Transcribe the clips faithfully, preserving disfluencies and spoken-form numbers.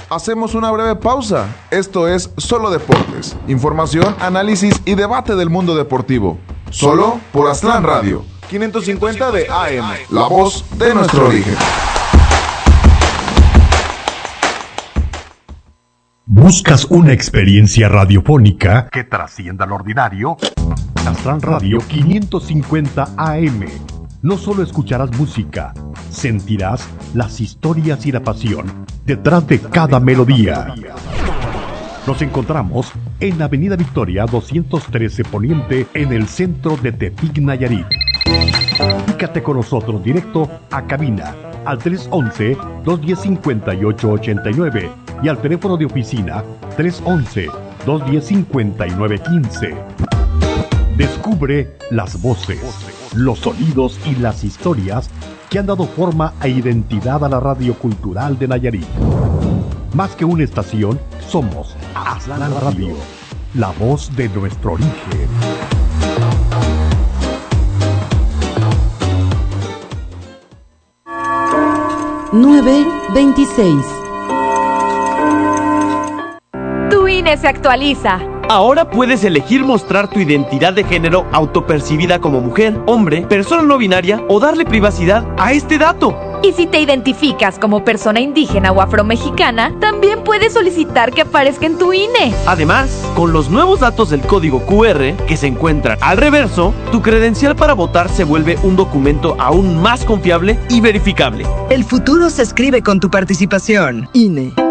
Hacemos una breve pausa. Esto es Solo Deportes. Información, análisis y debate del mundo deportivo. Solo por Aztlán Radio. quinientos cincuenta de A M. La voz de nuestro origen. ¿Buscas una experiencia radiofónica que trascienda lo ordinario? Aztlán Radio quinientos cincuenta A M. No solo escucharás música, sentirás las historias y la pasión detrás de cada melodía. Nos encontramos en Avenida Victoria doscientos trece Poniente, en el centro de Tepic, Nayarit. Comunícate con nosotros directo a cabina al tres once, dos diez, cincuenta y ocho ochenta y nueve y al teléfono de oficina tres once, dos diez, cincuenta y nueve quince. Descubre las voces, los sonidos y las historias que han dado forma e identidad a la radio cultural de Nayarit. Más que una estación, somos Aztlán Radio, la voz de nuestro origen. nueve veintiséis. Tu I N E se actualiza. Ahora puedes elegir mostrar tu identidad de género autopercibida como mujer, hombre, persona no binaria o darle privacidad a este dato. Y si te identificas como persona indígena o afromexicana, también puedes solicitar que aparezca en tu I N E. Además, con los nuevos datos del código Q R que se encuentran al reverso, tu credencial para votar se vuelve un documento aún más confiable y verificable. El futuro se escribe con tu participación. I N E.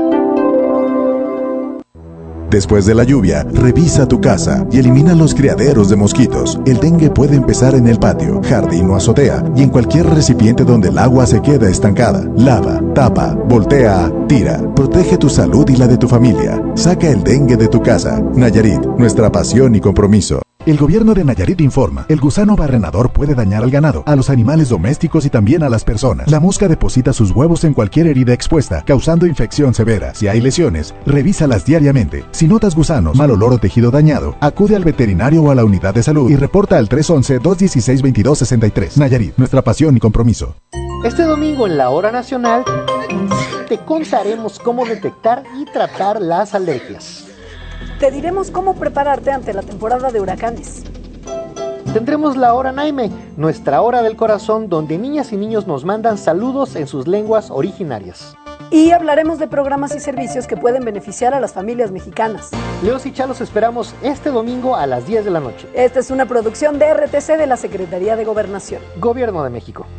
Después de la lluvia, revisa tu casa y elimina los criaderos de mosquitos. El dengue puede empezar en el patio, jardín o azotea y en cualquier recipiente donde el agua se queda estancada. Lava, tapa, voltea, tira. Protege tu salud y la de tu familia. Saca el dengue de tu casa. Nayarit, nuestra pasión y compromiso. El gobierno de Nayarit informa, el gusano barrenador puede dañar al ganado, a los animales domésticos y también a las personas. La mosca deposita sus huevos en cualquier herida expuesta, causando infección severa. Si hay lesiones, revísalas diariamente. Si notas gusanos, mal olor o tejido dañado, acude al veterinario o a la unidad de salud y reporta al tres once, dos dieciséis, veintidós sesenta y tres. Nayarit, nuestra pasión y compromiso. Este domingo en la Hora Nacional te contaremos cómo detectar y tratar las alergias. Te diremos cómo prepararte ante la temporada de huracanes. Tendremos la Hora Naime, nuestra hora del corazón, donde niñas y niños nos mandan saludos en sus lenguas originarias. Y hablaremos de programas y servicios que pueden beneficiar a las familias mexicanas. Leos y Chalos esperamos este domingo a las diez de la noche. Esta es una producción de R T C de la Secretaría de Gobernación. Gobierno de México.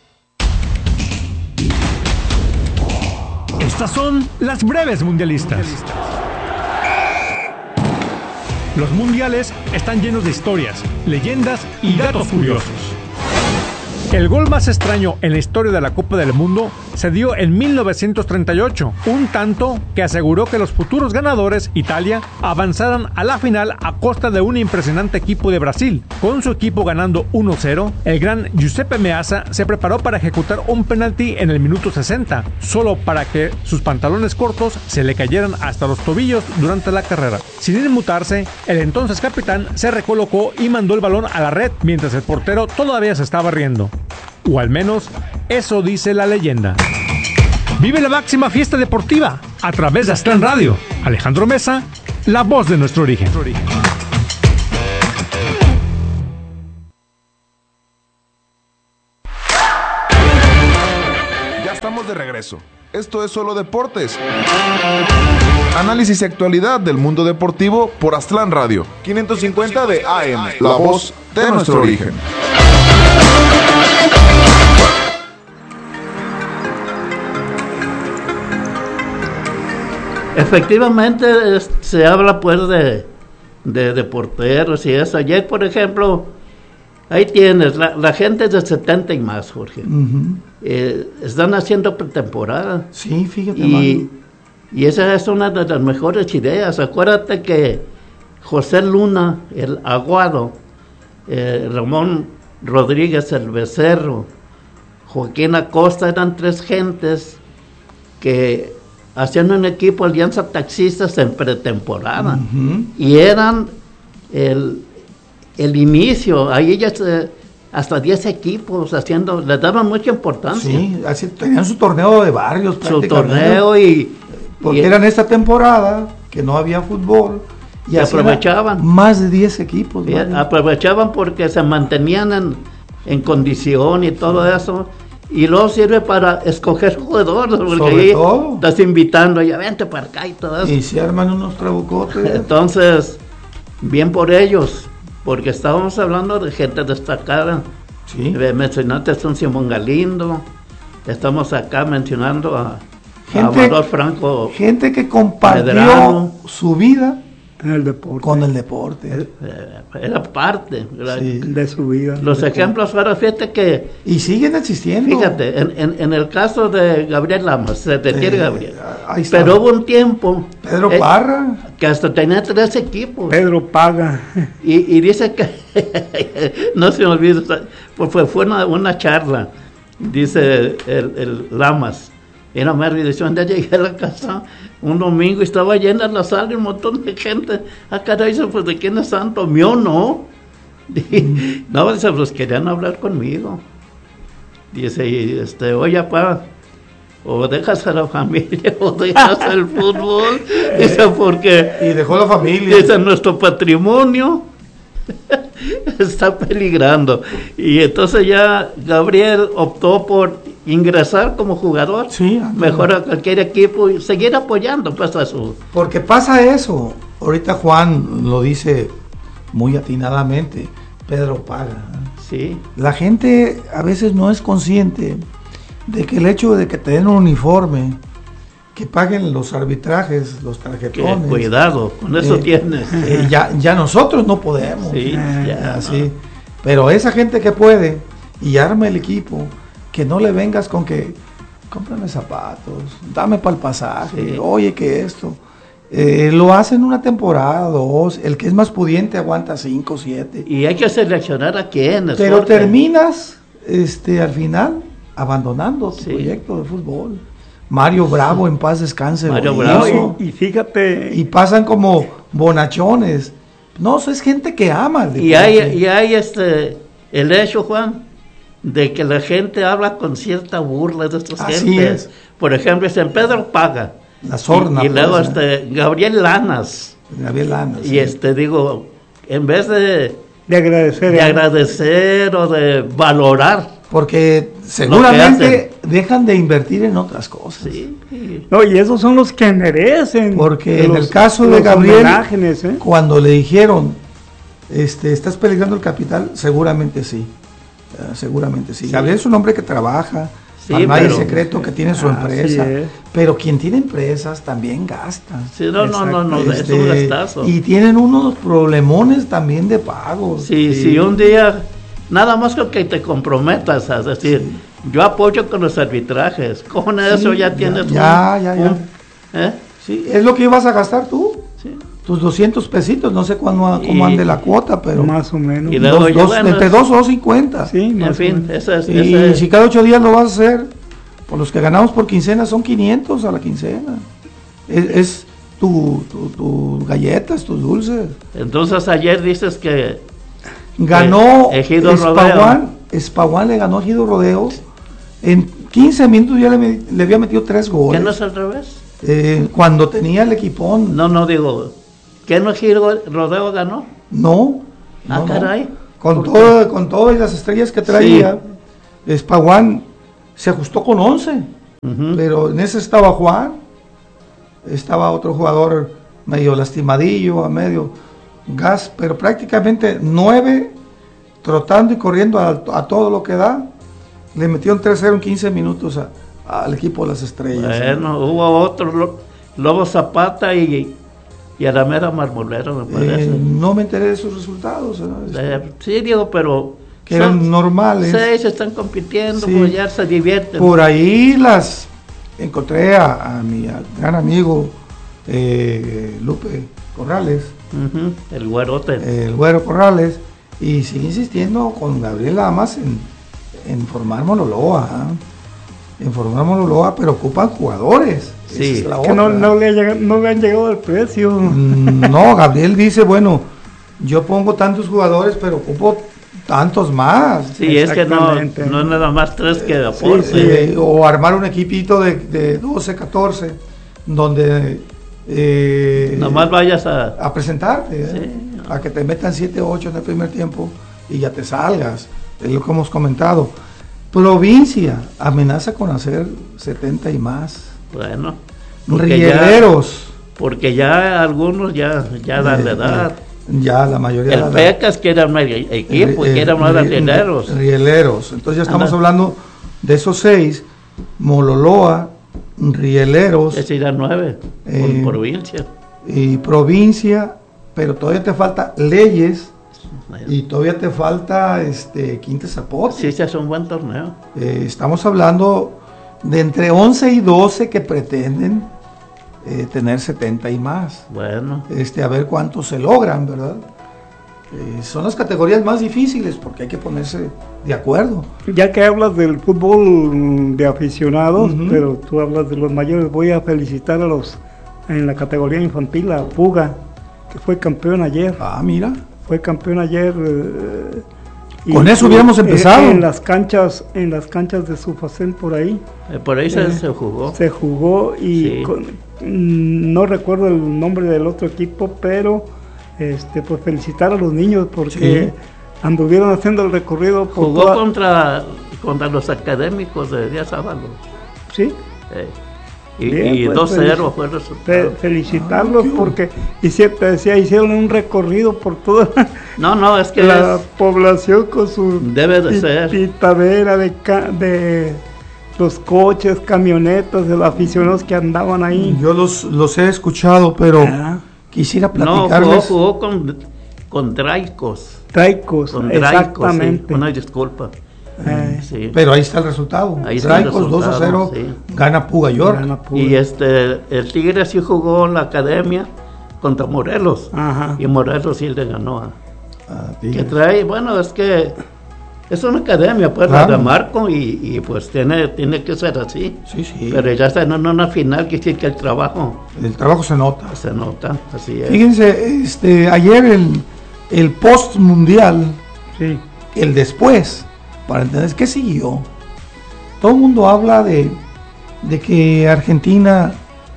Estas son las breves mundialistas. Los mundiales están llenos de historias, leyendas y datos curiosos. El gol más extraño en la historia de la Copa del Mundo se dio en mil novecientos treinta y ocho, un tanto que aseguró que los futuros ganadores, Italia, avanzaran a la final a costa de un impresionante equipo de Brasil. Con su equipo ganando uno cero, el gran Giuseppe Meazza se preparó para ejecutar un penalti en el minuto sesenta, solo para que sus pantalones cortos se le cayeran hasta los tobillos durante la carrera. Sin inmutarse, el entonces capitán se recolocó y mandó el balón a la red, mientras el portero todavía se estaba riendo. O al menos, eso dice la leyenda. Vive la máxima fiesta deportiva a través de Aztlán Radio. Alejandro Mesa, la voz de nuestro origen. Ya estamos de regreso. Esto es Solo Deportes. Análisis y actualidad del mundo deportivo por Aztlán Radio. quinientos cincuenta de A M. La voz de nuestro origen. Efectivamente, es, se habla pues de, de, de porteros y eso. Ayer, por ejemplo, ahí tienes, la, la gente de setenta y más, Jorge. Uh-huh. Eh, están haciendo pretemporada. Sí, fíjate. Y, y esa es una de las mejores ideas. Acuérdate que José Luna, el Aguado, eh, Ramón Rodríguez, el Becerro, Joaquín Acosta, eran tres gentes que hacían un equipo Alianza Taxistas en pretemporada. Uh-huh. Y eran el, el inicio, ahí ellas eh, hasta diez equipos haciendo, les daban mucha importancia. Sí, así tenían su torneo de barrios. Su torneo y Porque y era en esta temporada que no había fútbol. Y aprovechaban. Más de diez equipos. Y aprovechaban porque se mantenían en, en condición y todo eso. Y luego sirve para escoger jugadores. Porque Sobre ahí todo. estás invitando, ya vente para acá y todo eso. Y se arman unos trabucotes. Entonces, bien por ellos. Porque estábamos hablando de gente destacada. Sí. Mencionaste a un Simón Galindo. Estamos acá mencionando a, gente, a Amador Franco. Gente que compartió Medrano. Su vida en el deporte. Con el deporte. Era parte sí. de su vida. Los ejemplos ahora, fíjate que... Y siguen existiendo. Fíjate, en, en, en el caso de Gabriel Lamas, se te quiere eh, Gabriel. Pero hubo un tiempo... Pedro eh, Parra. Que hasta tenía tres equipos. Pedro Paga. Y, y dice que... no se me olvida, fue, fue una, una charla, dice el, el Lamas. Era más dirección de llegué a la casa un domingo y estaba llena la sala y un montón de gente. Ah, caray, pues ¿de quién es santo? Mío no. Mm. No, dice, pues querían hablar conmigo. Dice, este, oye, papá, o dejas a la familia o dejas el fútbol. Dice, porque... Y dejó la familia. Dice, nuestro patrimonio está peligrando. Y entonces ya Gabriel optó por ingresar como jugador, sí, mejor a cualquier equipo y seguir apoyando pues a su... Porque pasa eso, ahorita Juan lo dice muy atinadamente, Pedro Paga. Sí. La gente a veces no es consciente de que el hecho de que te den un uniforme, que paguen los arbitrajes, los tarjetones... Que cuidado, con eso eh, tienes. Eh, ya, ya nosotros no podemos. Sí, eh, ya, así. No. Pero esa gente que puede y arma el equipo, que no le vengas con que cómprame zapatos, dame para el pasaje, sí. Oye que esto, eh, lo hacen una temporada, dos, el que es más pudiente aguanta cinco, siete. Y hay que seleccionar a quienes. Pero porque... terminas, este, al final, abandonando tu sí. proyecto de fútbol. Mario Bravo, en paz descanse. Mario Bravo. Y, y fíjate. Y pasan como bonachones. No, eso es gente que ama. El y hay, y hay este, el hecho, Juan, de que la gente habla con cierta burla de estas Así gentes. Es. Por ejemplo, San Pedro Paga. La sorna. Y, y luego pues, este, Gabriel Lanas. Gabriel Lanas. Y sí. este, digo, en vez de... De agradecer. De agradecer o de valorar. Porque seguramente dejan de invertir en otras cosas. Sí. No, y esos son los que merecen. Porque en los, el caso de Gabriel, ¿eh? cuando le dijeron, este, ¿estás peligrando el capital? Seguramente sí. Uh, seguramente sí. sí. Gabriel es un hombre que trabaja, sí, no hay secreto que tiene su empresa, pero quien tiene empresas también gasta. Sí, no, no, no, no, este, es un gastazo. Y tienen unos problemones también de pagos. Sí, sí, sí, un día, nada más con que te comprometas a decir, sí. yo apoyo con los arbitrajes, con sí, eso ya, ya tienes ya, un... Ya, ya, un ¿eh? Sí, es lo que ibas a gastar tú. Sí. Tus doscientos pesitos, no sé cuándo, cómo ande la cuota, pero... Más o menos. Y luego dos, yo, dos, bueno, entre dos o dos cincuenta. Sí, en fin, esa es... Y esa es. si cada ocho días lo vas a hacer, por los que ganamos por quincena son quinientos a la quincena. Es, es tu, tu, tu galletas, tus dulces. Entonces ayer dices que... Ganó eh, Ejido Espaguán, Espaguán le ganó a Ejido Rodeo. En quince minutos ya le, le había metido tres goles. ¿Qué no es al revés? Eh, cuando tenía el equipón. No, no digo... ¿Qué no Ejido Rodeo ganó? No. Ah, no, caray. No. Con todo, con todas las estrellas que traía, sí. Espaguán se ajustó con once. Uh-huh. Pero en ese estaba Juan, estaba otro jugador medio lastimadillo, a medio gas, pero prácticamente nueve trotando y corriendo a, a todo lo que da. Le metieron tres cero en quince minutos a, a, al equipo de las estrellas. Bueno, ¿eh? Hubo otro, Lobo Zapata y... Y a la mera Marmolero, me parece. Eh, no me enteré de sus resultados. Eh, sí, digo, pero... Que son, eran normales. Sí, se están compitiendo, sí. Pues ya se divierten. Por ahí las... Encontré a, a mi a, gran amigo eh, Lupe Corrales. Uh-huh, el güerote. Eh, el güero Corrales. Y sigue insistiendo con Gabriel Lamas en, en formar Monoloa. ¿eh? En formar Monoloa, pero ocupan jugadores. Sí, es que no, no, le llega, no le han llegado al precio. No, Gabriel dice, bueno, yo pongo tantos jugadores, pero ocupo tantos más. Sí, es que no, no es nada más tres que aporte. Sí, sí, o armar un equipito de, de doce, catorce, donde eh, nomás vayas a, a presentarte, sí, ¿eh? A que te metan siete o ocho en el primer tiempo y ya te salgas, es lo que hemos comentado. Provincia amenaza con hacer setenta y más. Bueno, rieleros, ya, porque ya algunos ya ya dan la edad. Ya la mayoría el de Pecas que era un equipo y que eran más rieleros. Rieleros, entonces ya estamos Anda. hablando de esos seis: Mololoa, Rieleros. Es ir a nueve, eh, por provincia. Y provincia, pero todavía te falta Leyes. Y todavía te falta este Quinte Zapote. Sí, ese es un buen torneo. Eh, estamos hablando de entre once y doce que pretenden eh, tener setenta y más. Bueno. Este, a ver cuántos se logran, ¿verdad? Eh, son las categorías más difíciles porque hay que ponerse de acuerdo. Ya que hablas del fútbol de aficionados, uh-huh. pero tú hablas de los mayores, voy a felicitar a los en la categoría infantil, a Puga, que fue campeón ayer. Ah, mira. Fue campeón ayer. Eh, Con eso hubiéramos empezado. En, en las canchas, en las canchas de Sufacén por ahí. Eh, por ahí eh, se, se jugó. Se jugó y sí. con, no recuerdo el nombre del otro equipo, pero este, pues felicitar a los niños porque sí. anduvieron haciendo el recorrido. Por jugó toda... contra contra los académicos de Díaz Ábalos. Sí. Eh. Y, Bien, y pues, dos cero fue el resultado. Fe, felicitarlos ah, porque hicieron, te decía, hicieron un recorrido por toda no, no, es que la es, población con su debe de ser pitadera de, de los coches, camionetas, de los aficionados que andaban ahí. Yo los, los he escuchado, pero ah. quisiera platicarles. No, jugó, jugó con, con Draicos. Draicos, con exactamente. Sí, una disculpa. Eh, sí. Pero ahí está el resultado. Ahí Draicos dos a cero, sí. Gana Puga York. Gana Puga. Y este, el Tigre sí jugó en la academia contra Morelos. Ajá. Y Morelos sí le ganó a. Ah, que trae, bueno, es que es una academia, pues, claro. la de Marco, y, y pues tiene, tiene que ser así. Sí, sí. Pero ya está en una final, que sí que el trabajo. El trabajo se nota. Se nota, así es. Fíjense, este, ayer el, el post mundial, sí. el después. Para entender qué siguió. Todo el mundo habla de, de que Argentina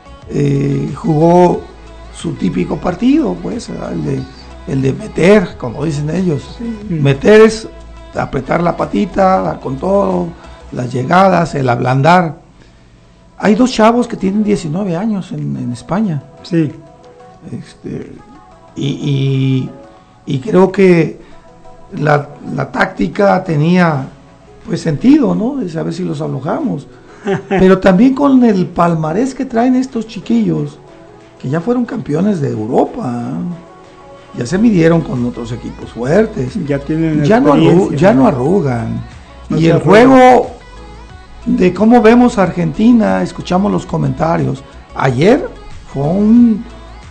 eh, jugó su típico partido, pues, el de, el de meter, como dicen ellos. Sí. Meter es apretar la patita, dar con todo, las llegadas, el ablandar. Hay dos chavos que tienen diecinueve años en, en España. Sí. Este, y, y, y creo que La, la táctica tenía pues sentido, ¿no? De saber si los alojamos. Pero también con el palmarés que traen estos chiquillos, que ya fueron campeones de Europa, ya se midieron con otros equipos fuertes. Ya tienen ya no, arru ya no arrugan. No y el arrugan. Juego de cómo vemos a Argentina, escuchamos los comentarios. Ayer fue un,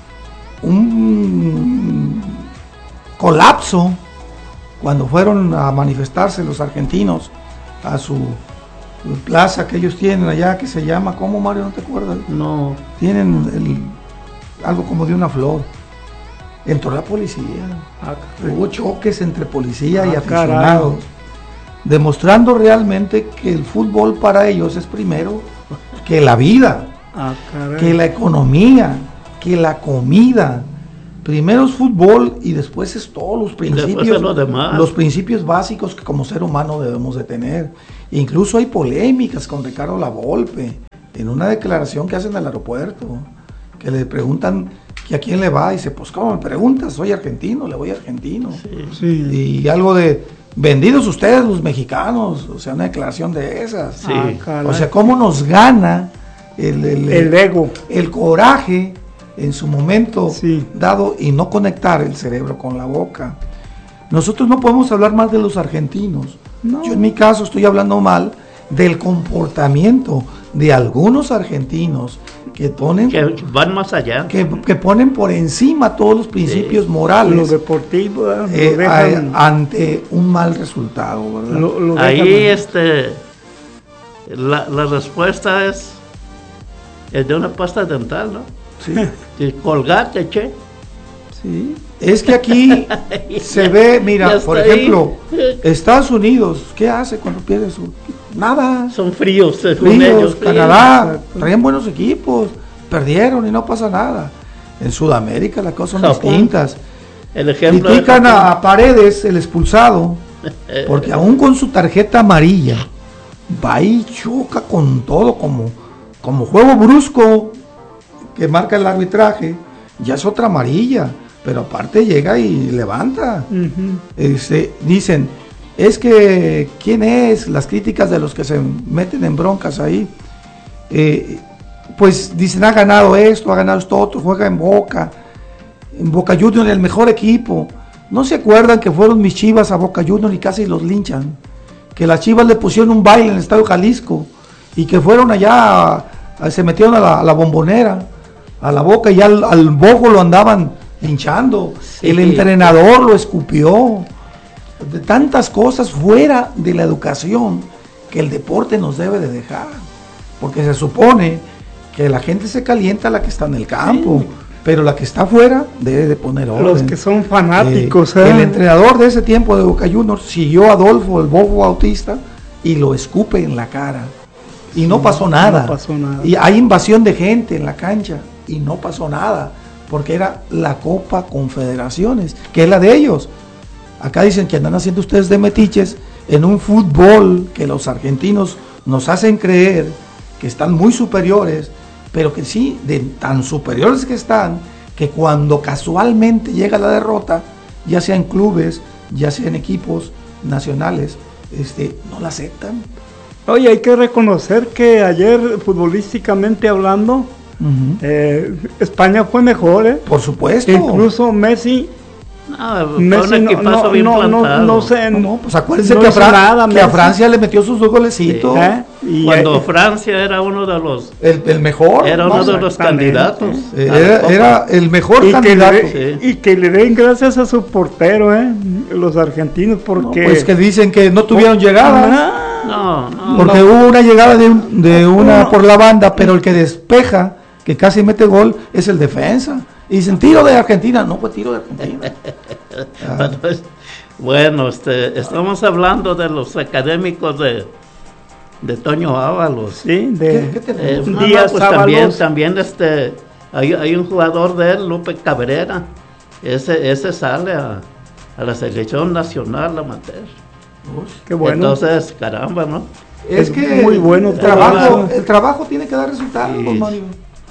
un colapso. Cuando fueron a manifestarse los argentinos a su plaza que ellos tienen allá, que se llama, ¿cómo, Mario? ¿No te acuerdas? No. Tienen el, algo como de una flor. Entró la policía. Ah, Hubo choques entre policía ah, y aficionados, carajo. demostrando realmente que el fútbol para ellos es primero que la vida, ah, que la economía, que la comida. Primero es fútbol y después es todos los principios, lo demás. los principios básicos que como ser humano debemos de tener. Incluso hay polémicas con Ricardo Lavolpe en una declaración que hacen al aeropuerto, que le preguntan que a quién le va, y dice, pues ¿cómo me preguntas? Soy argentino, le voy a argentino. Sí, sí. Y algo de, vendidos ustedes los mexicanos, o sea, una declaración de esas. Sí. Ah, o sea, cómo nos gana el, el, el ego, el coraje en su momento sí. dado, y no conectar el cerebro con la boca. Nosotros no podemos hablar mal de los argentinos. No. Yo en mi caso estoy hablando mal del comportamiento de algunos argentinos que ponen que van más allá, que, que ponen por encima todos los principios sí. morales, lo deportivo, eh, lo dejan, a, ante un mal resultado, ¿verdad? Lo, lo ahí este la, la respuesta es es de una pasta dental, ¿no? Sí. De Colgate, che. Sí. Es que aquí se ve, mira, por ejemplo, ahí. Estados Unidos, ¿qué hace cuando pierde su? Nada. Son fríos, fríos. Ellos, Canadá, fríos. Traían buenos equipos. perdieron y no pasa nada. En Sudamérica las cosas son Japón, distintas. El ejemplo Critican de a, a Paredes, el expulsado, porque aún con su tarjeta amarilla va y choca con todo, como, como juego brusco que marca el arbitraje, ya es otra amarilla, pero aparte llega y levanta. Uh-huh. Este, dicen, es que, ¿quién es? Las críticas de los que se meten en broncas ahí, eh, pues dicen, ha ganado esto, ha ganado esto otro, juega en Boca, en Boca Juniors, el mejor equipo. ¿No se acuerdan que fueron mis Chivas a Boca Juniors y casi los linchan? Que las Chivas le pusieron un baile en el Estadio Jalisco y que fueron allá, a, a, se metieron a la, a la Bombonera, a la Boca, y ya al, al Bojo lo andaban linchando. Sí. El entrenador lo escupió. De tantas cosas fuera de la educación que el deporte nos debe de dejar. Porque se supone que la gente se calienta la que está en el campo. Sí. Pero la que está afuera debe de poner orden. Los que son fanáticos. Eh, ¿eh? El entrenador de ese tiempo de Boca Juniors siguió a Adolfo, el Bobo Bautista, y lo escupe en la cara. Y sí, no pasó nada. No pasó nada. Y hay invasión de gente en la cancha y no pasó nada. Porque era la Copa Confederaciones, que es la de ellos. Acá dicen que andan haciendo ustedes de metiches en un fútbol que los argentinos nos hacen creer que están muy superiores, pero que sí, de tan superiores que están, que cuando casualmente llega la derrota, ya sea en clubes, ya sea en equipos nacionales, este, no la aceptan. Oye, hay que reconocer que ayer, futbolísticamente hablando, uh-huh. eh, España fue mejor, ¿eh? Por supuesto. Incluso Messi... No, Messi un equipazo no, bien no, plantado. No, no sé. No, no, pues acuérdense no que, a, Fran- nada, que a Francia le metió sus dos golecitos. Sí. ¿Eh? Y Cuando eh, Francia era uno de los... El, el mejor. Era uno de los candidatos. Eh, era, era el mejor y candidato. Que le, sí. Y que le den gracias a su portero, ¿eh? Los argentinos, porque... No, pues que dicen que no tuvieron oh, llegada. No, no. Porque no. hubo una llegada de, un, de una no. por la banda, pero el que despeja, que casi mete gol, es el defensa. Y dicen, tiro de Argentina. No, pues tiro de Argentina. Ah. Bueno, este, estamos hablando de los académicos de, de Toño Ábalos. Sí, de ¿Qué, qué eh, no, no, pues también, también este, hay, hay un jugador de él, Lupe Cabrera. Ese, ese sale a, a la selección nacional amateur. Qué bueno. Entonces, caramba, ¿no? Es, es que muy bueno el trabajo, el trabajo tiene que dar resultados, y, Mario.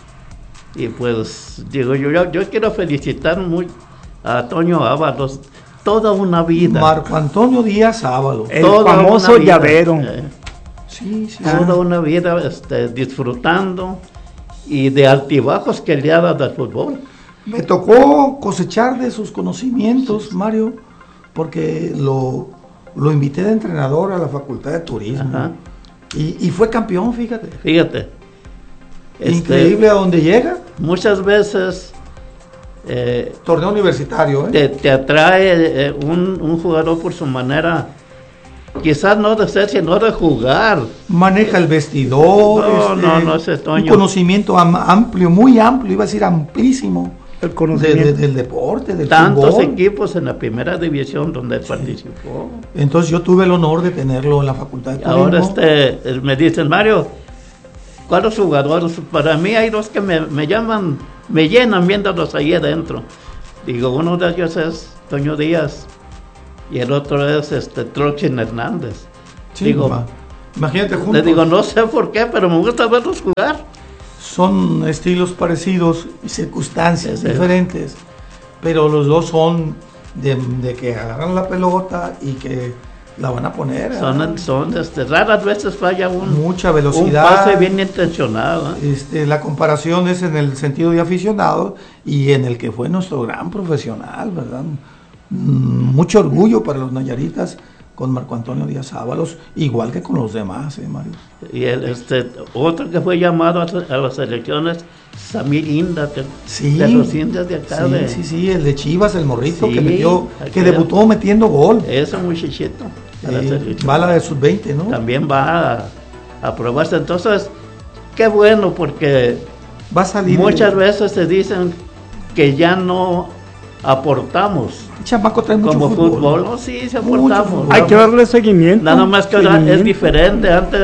Y pues, digo, yo, yo, yo quiero felicitar muy a Toño Ábalos, toda una vida. Marco Antonio Díaz Ábalos, el toda famoso llavero. Eh, sí, sí, toda ah. una vida este, disfrutando y de altibajos que le ha dado al fútbol. Me tocó cosechar de sus conocimientos, sí, Mario, porque lo, lo invité de entrenador a la Facultad de Turismo. Y, y fue campeón, fíjate. Fíjate. Increíble este, a donde llega. Muchas veces... Eh, torneo universitario, ¿eh? te, te atrae eh, un, un jugador por su manera, quizás no de ser, sino de jugar. Maneja el vestidor. No, este, no, no es Toño. Un conocimiento am, amplio, muy amplio, iba a decir amplísimo. El conocimiento de, de, del deporte, del Tantos fútbol. equipos en la primera división donde sí. participó. Entonces yo tuve el honor de tenerlo en la Facultad de Turismo. Ahora este, me dicen, Mario, ¿cuáles jugadores? Para mí hay dos que me, me llaman, me llenan viéndolos ahí adentro. Digo, uno de ellos es Toño Díaz y el otro es este Trochen Hernández. Sí, digo, ma. Imagínate juntos. Le digo, no sé por qué, pero me gusta verlos jugar. Son estilos parecidos y circunstancias sí, diferentes, pero los dos son de, de que agarran la pelota y que la van a poner. Son, son este, raras veces falla un, mucha velocidad, un pase bien intencionado. ¿eh? Este, la comparación es en el sentido de aficionado y en el que fue nuestro gran profesional, ¿verdad? Mucho orgullo para los nayaritas con Marco Antonio Díaz Ábalos, igual que con los demás, ¿eh, Mario? Y el, este, otro que fue llamado a, a las elecciones, Samir Inda, de, sí, de los indios de acá. Sí, de, sí, sí, el de Chivas, el morrito sí, que metió, que debutó metiendo gol. Ese muchachito. Eh, va a la de sub veinte, ¿no? También va a, a probarse. Entonces, qué bueno, porque va a salir muchas de... veces se dicen que ya no aportamos. Chamaco trae mucho como fútbol. fútbol, no, sí, se aportamos. Hay que darle seguimiento. Nada más que ahora es diferente. Antes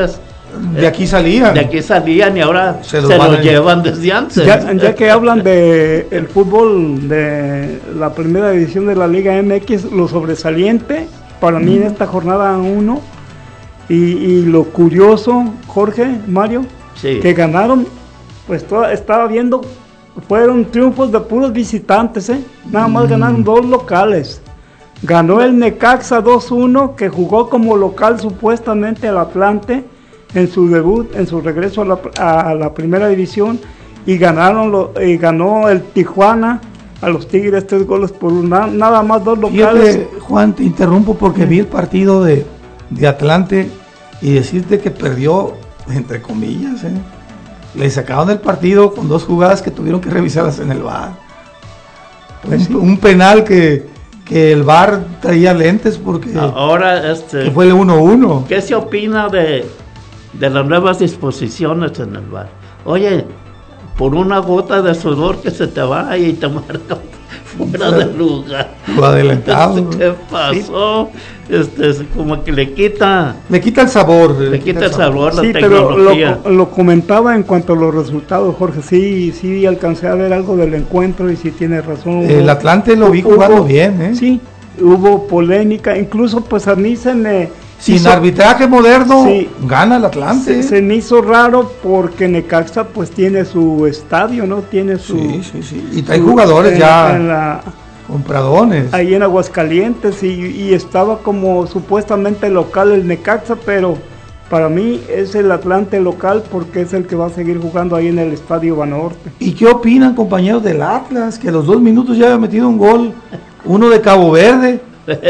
De aquí salían. De aquí salían y ahora se los, se los llevan desde antes. Ya, ya que hablan de el fútbol de la primera división de la Liga M X, lo sobresaliente para mí en esta jornada uno y, y lo curioso, Jorge, Mario, sí. que ganaron, pues toda, estaba viendo, fueron triunfos de puros visitantes, ¿eh? Nada más mm. ganaron dos locales. Ganó el Necaxa dos uno, que jugó como local supuestamente al Atlante en su debut, en su regreso a la, a la primera división, y ganaron lo, y ganó el Tijuana a los Tigres tres goles por una, nada más dos locales. Fíjate, Juan, te interrumpo porque vi el partido de, de Atlante y decirte que perdió, entre comillas, ¿eh? Le sacaron el partido con dos jugadas que tuvieron que revisarlas en el V A R. Pues un, sí. un penal que, que el V A R traía lentes porque ahora este, que fue el uno uno. ¿Qué se opina de de las nuevas disposiciones en el V A R? Oye, por una gota de sudor que se te va y te marca fuera de lugar. Lo adelantado. ¿Qué pasó? Sí. Este, es como que le quita... Le quita el sabor. Le, le quita el sabor, sabor sí, la tecnología. Pero lo, lo comentaba en cuanto a los resultados, Jorge. Sí, sí alcancé a ver algo del encuentro y sí tiene razón. El hubo, Atlante lo vi jugando bien, ¿eh? Sí, hubo polémica. Incluso pues a mí se me... Sin hizo, arbitraje moderno, sí, gana el Atlante. Se, se me hizo raro porque Necaxa pues tiene su estadio, ¿no? Tiene su... Sí, sí, sí. Y trae jugadores en, ya en la, compradones. Ahí en Aguascalientes y, y estaba como supuestamente local el Necaxa, pero para mí es el Atlante local porque es el que va a seguir jugando ahí en el Estadio Banorte. ¿Y qué opinan, compañeros del Atlas? Que a los dos minutos ya había metido un gol, uno de Cabo Verde.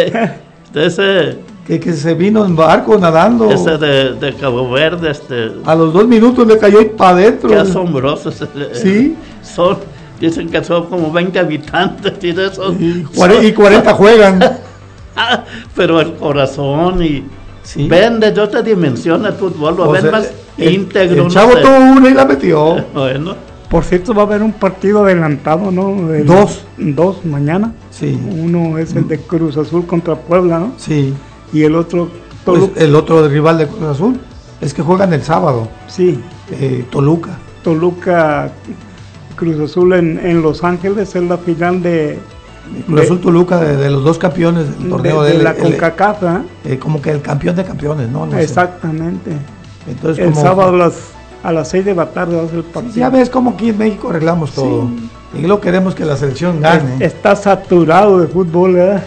Ese... Que, que se vino en barco nadando. Ese de, de Cabo Verde. Este, a los dos minutos le cayó ahí para adentro. Qué asombroso. Sí. Son, dicen que son como veinte habitantes y de esos. Y, son, y cuarenta juegan. Pero el corazón y. Sí. Ven desde otra dimensión el fútbol, lo ven más el, íntegro. El chavo no sé. Tuvo uno y la metió. Bueno. Por cierto, va a haber un partido adelantado, ¿no? El, dos. Dos mañana. Sí. Uno es el de Cruz Azul contra Puebla, ¿no? Sí. Y el otro Toluca. Pues el otro rival de Cruz Azul es que juegan el sábado. Sí. Eh, Toluca. Toluca, Cruz Azul en, en Los Ángeles es la final de Cruz Azul Toluca de, de los dos campeones del torneo de, de, de la CONCACAF, ¿eh? eh, como que el campeón de campeones, ¿no? no Exactamente. Sé. Entonces, el como, sábado a las a las seis de la tarde va a ser el partido. Ya ves cómo aquí en México arreglamos todo. Sí. Y lo queremos que la selección gane. Está saturado de fútbol, ¿verdad?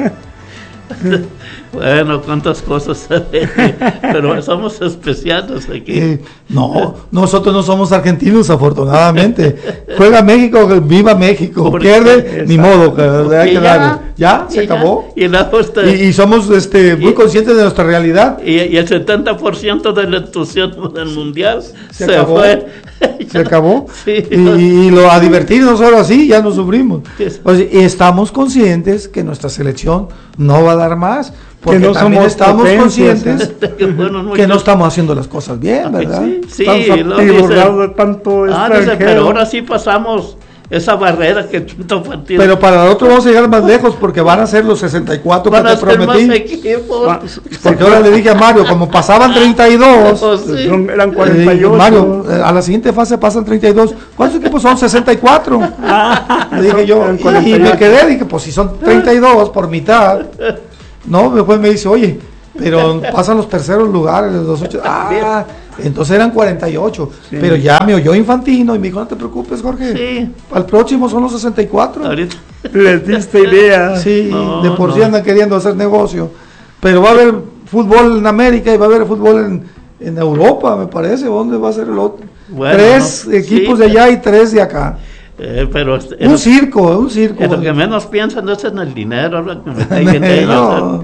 Bueno, cuántas cosas, pero somos especiales aquí. Eh, no, nosotros no somos argentinos, afortunadamente. Juega México, viva México. Pierde, ni modo. Que hay que darle. Ya, se acabó. Ya, y, la, y, y somos este, muy y, conscientes de nuestra realidad. Y, y el setenta por ciento del entusiasmo del mundial se, se acabó. Fue. Se acabó. Sí, y, y lo a divertirnos ahora sí, ya no sufrimos. O sea, y estamos conscientes que nuestra selección no va a dar más. Porque que no también somos estamos conscientes bueno, que no estamos haciendo las cosas bien, ¿verdad? Sí, sí lo dice, tanto ah, dice, pero ahora sí pasamos esa barrera que tanto partido. Pero para nosotros vamos a llegar más lejos porque van a ser los sesenta y cuatro van que te prometí. Más equipos. Porque ahora le dije a Mario, como pasaban treinta y dos, oh, sí. eran cuarenta y ocho. Eh, Mario, a la siguiente fase pasan treinta y dos. ¿Cuántos equipos son? sesenta y cuatro. Le dije yo, y, y me quedé, dije, pues si son treinta y dos por mitad. No, después me dice, oye, pero pasan los terceros lugares, los ocho. Ah, entonces eran cuarenta y ocho. Sí. Pero ya me oyó Infantino y me dijo, no te preocupes, Jorge. Sí. Al próximo son los sesenta y cuatro. Ahorita. Les diste idea. Sí, no, de por no. sí andan queriendo hacer negocio. Pero va a haber fútbol en América y va a haber fútbol en, en Europa, me parece. ¿Dónde va a ser el otro? Bueno, tres no. equipos sí, de allá y tres de acá. Eh, pero un lo, circo, un circo. Lo que menos piensan es en el dinero, lo que me no,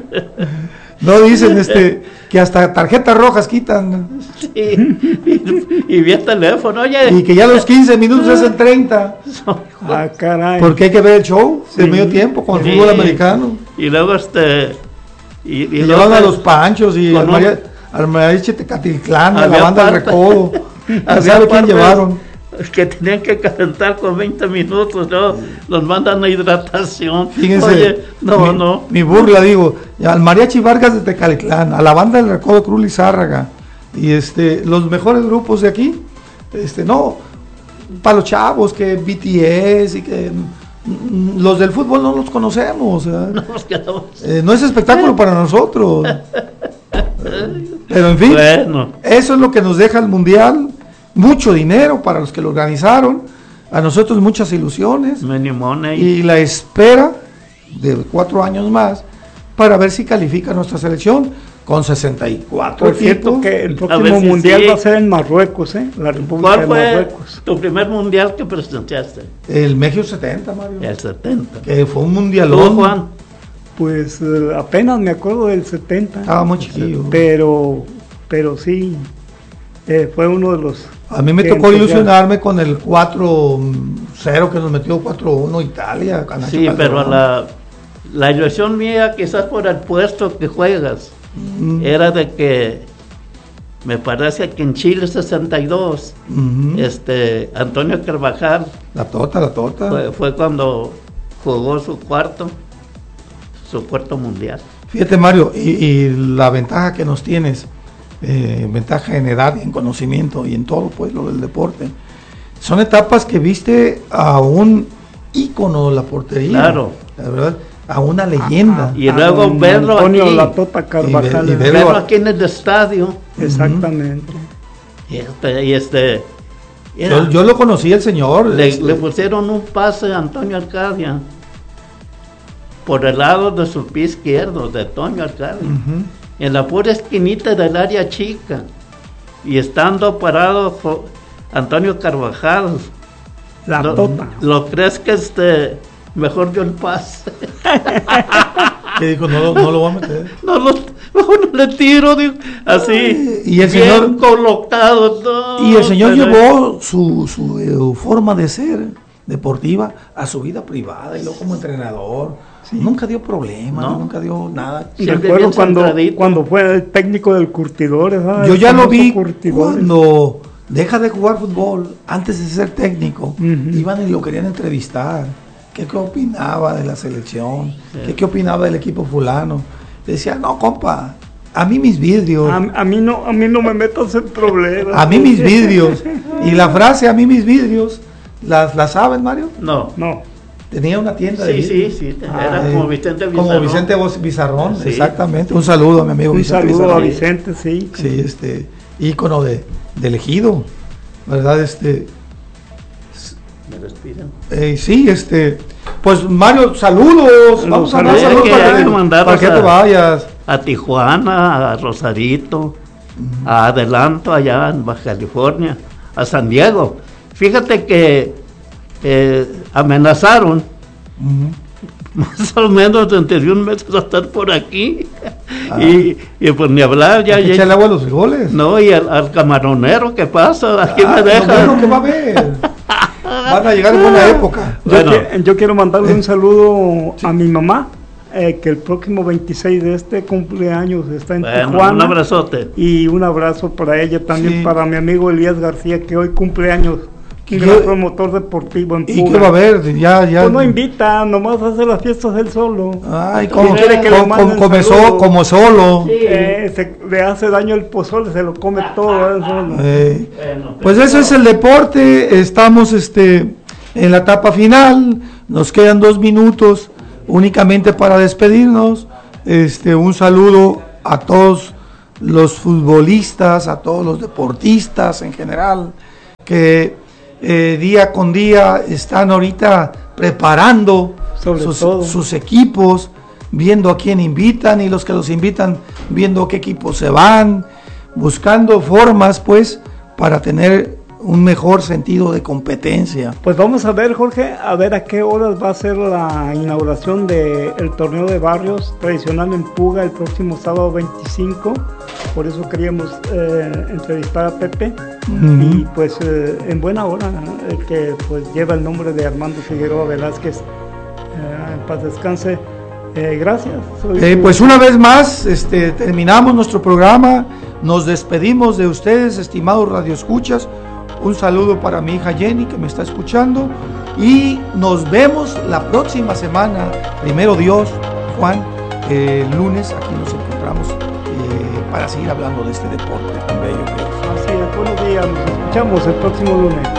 no dicen este que hasta tarjetas rojas quitan. Sí, y, y vía teléfono, oye. Y que ya los quince minutos es en treinta. Ah, caray. Porque hay que ver el show sí. de medio tiempo con el sí. fútbol americano. Y luego este y, y, y llevan a los Panchos y al, Maria, al mariachi Tecatitlán, a la banda del Recodo. ¿Sabe quién llevaron? Que tenían que calentar con veinte minutos, ¿no? Los mandan a hidratación. Fíjense, oye, no, mi, no. Mi burla, digo, al Mariachi Vargas de Tecalitlán, a la banda del Recodo Cruz Lizárraga, Y este, los mejores grupos de aquí, este, no, para los chavos, que B T S y que mm, los del fútbol no los conocemos. No, eh, no es espectáculo para nosotros. Pero en fin, bueno. Eso es lo que nos deja el Mundial. Mucho dinero para los que lo organizaron. A nosotros muchas ilusiones. Y la espera de cuatro años más para ver si califica nuestra selección con sesenta y cuatro. Por cierto, que el próximo si mundial sí. va a ser en Marruecos, ¿eh? La República ¿Cuál de fue Marruecos. tu primer mundial que presenciaste? El México setenta, Mario. El setenta. Que fue un mundialón. ¿Tú, Juan? Pues uh, apenas me acuerdo del setenta. Estaba muy chiquillo. Pero, pero sí, eh, fue uno de los... A mí me tocó ilusionarme con el cuatro cero que nos metió cuatro uno Italia. Sí, Calderón. Pero la, la ilusión mía, quizás por el puesto que juegas, mm. era de que me parece que en Chile sesenta y dos, mm-hmm. este, Antonio Carvajal, la tota, la tota, fue, fue cuando jugó su cuarto, su cuarto mundial. Fíjate, Mario, y, y la ventaja que nos tienes, eh, ventaja en edad y en conocimiento y en todo, pues, lo del deporte, son etapas que viste a un ícono de la portería. Claro. La verdad, a una leyenda. Y luego a verlo Antonio aquí. La Tota Carvajal. Y, ver, y verlo, verlo aquí en el estadio. Exactamente. Y este... Y este era, yo, yo lo conocí el señor. Le, este. le pusieron un pase a Antonio Arcadia por el lado de su pie izquierdo, de Antonio Arcadia. Uh-huh. En la pura esquinita del área chica. Y estando parado Antonio Carvajal. La lo, Tota. ¿Lo crees que este... mejor dio el pase? ¿Qué dijo? No, no lo voy a meter. No lo, mejor no le tiro, digo, así. Ay, y el bien señor colocado todo. Y el señor pero... llevó su, su eh, forma de ser deportiva a su vida privada y luego como entrenador. Sí. Nunca dio problemas, ¿no? Nunca dio nada. Y recuerdo cuando, cuando fue el técnico del Curtidores. ¿sabes? Yo ya lo vi cuando deja de jugar fútbol, antes de ser técnico, uh-huh. iban y lo querían entrevistar. ¿Qué, qué opinaba de la selección? Sí. ¿Qué, ¿Qué opinaba del equipo fulano? Decía, no, compa, a mí mis vidrios. A, a, mí, no, a mí no me metas en problemas. A mí mis vidrios. Y la frase, a mí mis vidrios, ¿la, la saben, Mario? No. No. Tenía una tienda sí, de vidrios. Sí, sí, era ah, como Vicente Bizarrón. Como Vicente Bizarrón, sí. Exactamente. Un saludo a mi amigo Un Vicente saludo Bizarrón. a Vicente, sí. Sí, este, ícono de, de elegido, ¿verdad? Este... Me respiran. Eh, sí, este... Pues Mario, saludos. Vamos a dar saludos para, que, para que te vayas. A Tijuana, a Rosarito, uh-huh. a Adelanto, allá en Baja California, a San Diego. Fíjate que eh, amenazaron uh-huh. más o menos dentro de un mes a estar por aquí. Ah. y, y pues ni hablar ya. ya el agua a los frijoles. No, y al, al camaronero, ¿qué pasa? Aquí ah, me dejan. ¿Qué va a haber? Van a llegar en buena época. Yo, bueno. que, yo quiero mandarle eh, un saludo sí. a mi mamá, eh, que el próximo veintiséis de este cumpleaños está en bueno, Tijuana. Un abrazote. Y un abrazo para ella, también sí. para mi amigo Elías García, que hoy cumpleaños. ¿Y gran promotor deportivo en ¿Y Puga. Qué va a haber? Ya, ya. Pues no invita, nomás hace las fiestas él solo. Ay, como, quiere que como, como, comenzó, como solo. Sí. Eh, se, le hace daño el pozole, se lo come todo él solo. Eh, bueno, pues eso es el deporte. Estamos este en la etapa final. Nos quedan dos minutos únicamente para despedirnos. Este, un saludo a todos los futbolistas, a todos los deportistas en general, que Eh, día con día están ahorita preparando sus, sus equipos, viendo a quién invitan y los que los invitan viendo a qué equipos se van, buscando formas pues para tener un mejor sentido de competencia. Pues vamos a ver, Jorge, a ver a qué horas va a ser la inauguración del torneo de barrios tradicional en Puga el próximo sábado veinticinco. Por eso queríamos eh, entrevistar a Pepe. Uh-huh. Y pues eh, en buena hora, el que pues lleva el nombre de Armando Figueroa Velázquez, eh, en paz descanse. Eh, gracias. Eh, pues una vez más este, terminamos nuestro programa, nos despedimos de ustedes, estimados radioescuchas. Un saludo para mi hija Jenny, que me está escuchando, y nos vemos la próxima semana, primero Dios, Juan, eh, el lunes aquí nos encontramos eh, para seguir hablando de este deporte tan bello que es. Así es, buenos días, nos escuchamos el próximo lunes.